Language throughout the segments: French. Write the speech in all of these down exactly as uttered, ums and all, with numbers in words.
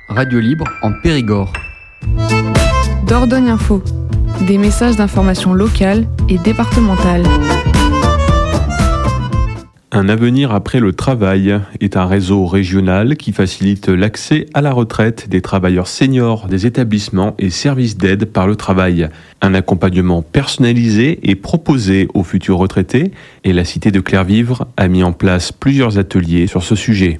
radio libre en Périgord. Dordogne Info, des messages d'information locale et départementale. Un avenir après le travail est un réseau régional qui facilite l'accès à la retraite des travailleurs seniors des établissements et services d'aide par le travail. Un accompagnement personnalisé est proposé aux futurs retraités et la cité de Clervivre a mis en place plusieurs ateliers sur ce sujet.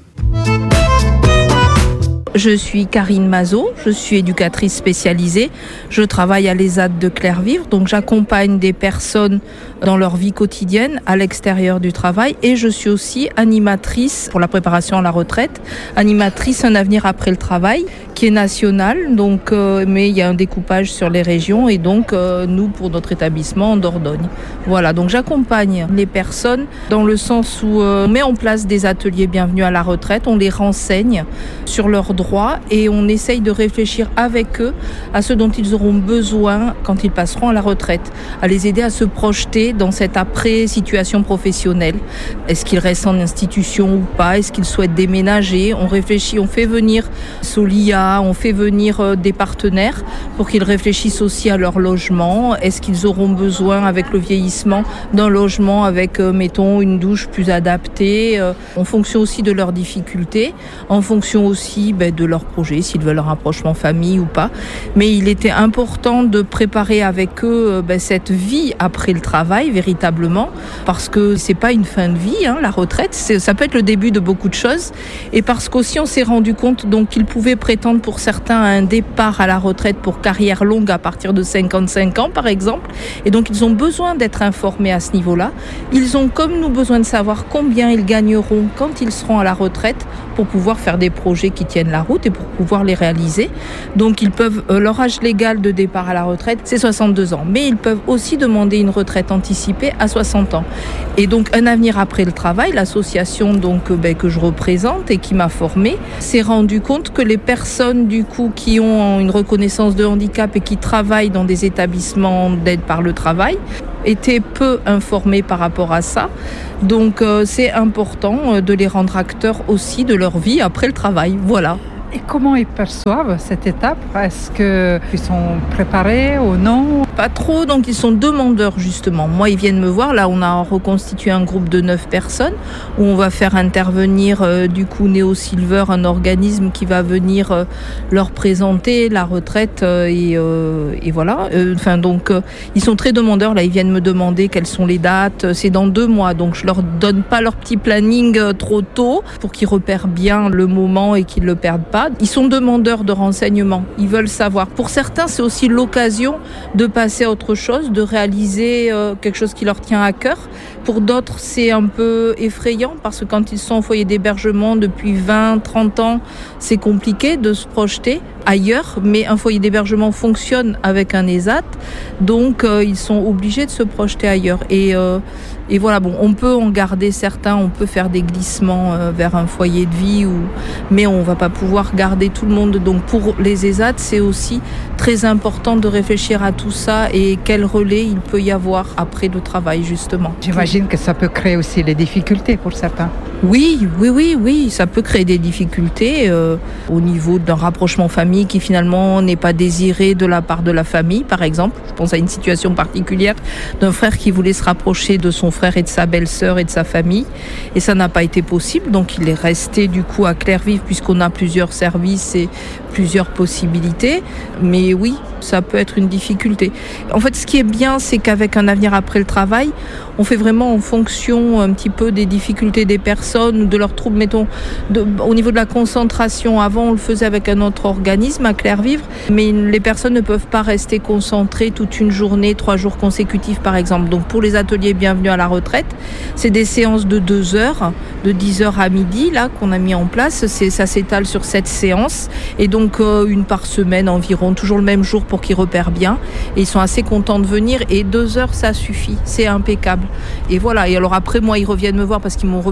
Je suis Karine Mazot, je suis éducatrice spécialisée. Je travaille à l'E S A D de Clervivre, donc j'accompagne des personnes dans leur vie quotidienne à l'extérieur du travail et je suis aussi animatrice pour la préparation à la retraite, animatrice Un avenir après le travail qui est national, donc, euh, mais il y a un découpage sur les régions et donc euh, nous pour notre établissement en Dordogne. Voilà, donc j'accompagne les personnes dans le sens où euh, on met en place des ateliers bienvenue à la retraite, on les renseigne sur leurs droits et on essaye de réfléchir avec eux à ce dont ils auront besoin quand ils passeront à la retraite, à les aider à se projeter dans cette après-situation professionnelle. Est-ce qu'ils restent en institution ou pas? Est-ce qu'ils souhaitent déménager? On réfléchit, on fait venir Solia, on fait venir des partenaires pour qu'ils réfléchissent aussi à leur logement. Est-ce qu'ils auront besoin, avec le vieillissement, d'un logement avec, mettons, une douche plus adaptée, en fonction aussi de leurs difficultés, en fonction aussi ben, de leur projet, s'ils veulent un rapprochement famille ou pas. Mais il était important de préparer avec eux ben, cette vie après le travail, véritablement, parce que c'est pas une fin de vie, hein, la retraite, c'est, ça peut être le début de beaucoup de choses, et parce qu'aussi on s'est rendu compte donc qu'ils pouvaient prétendre pour certains à un départ à la retraite pour carrière longue à partir de cinquante-cinq ans par exemple, et donc ils ont besoin d'être informés à ce niveau-là. Ils ont comme nous besoin de savoir combien ils gagneront quand ils seront à la retraite pour pouvoir faire des projets qui tiennent la route et pour pouvoir les réaliser. Donc ils peuvent, euh, leur âge légal de départ à la retraite c'est soixante-deux ans, mais ils peuvent aussi demander une retraite anticipée à soixante ans. Et donc Un avenir après le travail, l'association donc ben, que je représente et qui m'a formée, s'est rendu compte que les personnes du coup qui ont une reconnaissance de handicap et qui travaillent dans des établissements d'aide par le travail étaient peu informées par rapport à ça. Donc euh, c'est important de les rendre acteurs aussi de leur vie après le travail. Voilà. Et comment ils perçoivent cette étape? Est-ce qu'ils sont préparés ou non? Pas trop, donc ils sont demandeurs justement. Moi, ils viennent me voir. Là, on a reconstitué un groupe de neuf personnes où on va faire intervenir euh, du coup Néo Silver, un organisme qui va venir euh, leur présenter la retraite euh, et, euh, et voilà. Euh, enfin donc, euh, ils sont très demandeurs. Là, ils viennent me demander quelles sont les dates. C'est dans deux mois, donc je leur donne pas leur petit planning euh, trop tôt pour qu'ils repèrent bien le moment et qu'ils le perdent pas. Ils sont demandeurs de renseignements, ils veulent savoir. Pour certains, c'est aussi l'occasion de passer à autre chose, de réaliser euh, quelque chose qui leur tient à cœur. Pour d'autres, c'est un peu effrayant parce que quand ils sont en foyer d'hébergement depuis vingt, trente ans, c'est compliqué de se projeter ailleurs, mais un foyer d'hébergement fonctionne avec un E S A T, donc euh, ils sont obligés de se projeter ailleurs. Et, euh, et voilà, bon, on peut en garder certains, on peut faire des glissements euh, vers un foyer de vie, ou, mais on ne va pas pouvoir garder tout le monde. Donc pour les E S A T, c'est aussi très important de réfléchir à tout ça et quel relais il peut y avoir après le travail, justement. J'imagine que ça peut créer aussi des difficultés pour certains. Oui, oui, oui, oui, ça peut créer des difficultés euh, au niveau d'un rapprochement famille qui finalement n'est pas désiré de la part de la famille, par exemple. Je pense à une situation particulière d'un frère qui voulait se rapprocher de son frère et de sa belle-sœur et de sa famille, et ça n'a pas été possible, donc il est resté du coup à Clervivre puisqu'on a plusieurs services et plusieurs possibilités, mais oui, ça peut être une difficulté. En fait, ce qui est bien, c'est qu'avec Un avenir après le travail, on fait vraiment en fonction un petit peu des difficultés des personnes ou de leurs troubles. Mettons, de, au niveau de la concentration, avant on le faisait avec un autre organisme à Clervivre, mais les personnes ne peuvent pas rester concentrées toute une journée, trois jours consécutifs par exemple. Donc pour les ateliers Bienvenue à la retraite, c'est des séances de deux heures, de dix heures à midi là qu'on a mis en place. C'est, ça s'étale sur sept séances et donc euh, une par semaine environ, toujours le même jour pour qu'ils repèrent bien. Et ils sont assez contents de venir et deux heures ça suffit, c'est impeccable. Et voilà, et alors après moi ils reviennent me voir parce qu'ils m'ont repéré en tant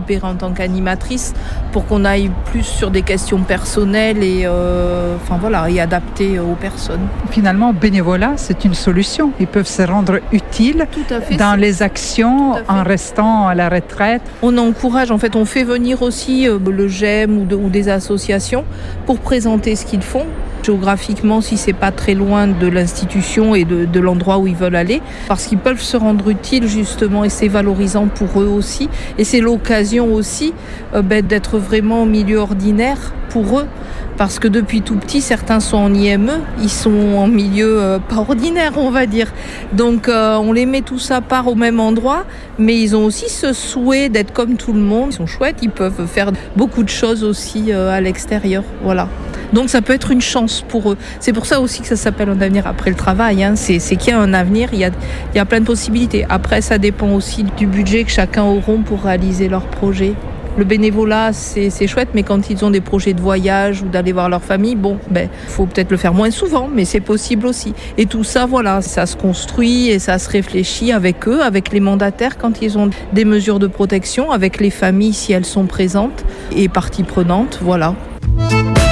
tant qu'animatrice pour qu'on aille plus sur des questions personnelles et, euh, enfin, voilà, et adaptées aux personnes. Finalement, bénévolat, c'est une solution. Ils peuvent se rendre utiles Tout à fait, dans c'est... les actions en restant à la retraite. On encourage, en fait, on fait venir aussi euh, le G E M ou, de, ou des associations pour présenter ce qu'ils font. Géographiquement, si c'est pas très loin de l'institution et de, de l'endroit où ils veulent aller, parce qu'ils peuvent se rendre utiles justement et c'est valorisant pour eux aussi. Et c'est l'occasion aussi euh, ben, d'être vraiment au milieu ordinaire pour eux. Parce que depuis tout petit, certains sont en I M E, ils sont en milieu euh, pas ordinaire, on va dire. Donc euh, on les met tous à part au même endroit, mais ils ont aussi ce souhait d'être comme tout le monde. Ils sont chouettes, ils peuvent faire beaucoup de choses aussi euh, à l'extérieur, voilà. Donc ça peut être une chance pour eux. C'est pour ça aussi que ça s'appelle un avenir après le travail. Hein. C'est, c'est qu'il y a un avenir, il y a, il y a plein de possibilités. Après, ça dépend aussi du budget que chacun auront pour réaliser leurs projets. Le bénévolat, c'est, c'est chouette, mais quand ils ont des projets de voyage ou d'aller voir leur famille, bon, ben, faut peut-être le faire moins souvent, mais c'est possible aussi. Et tout ça, voilà, ça se construit et ça se réfléchit avec eux, avec les mandataires quand ils ont des mesures de protection, avec les familles si elles sont présentes et parties prenantes, voilà.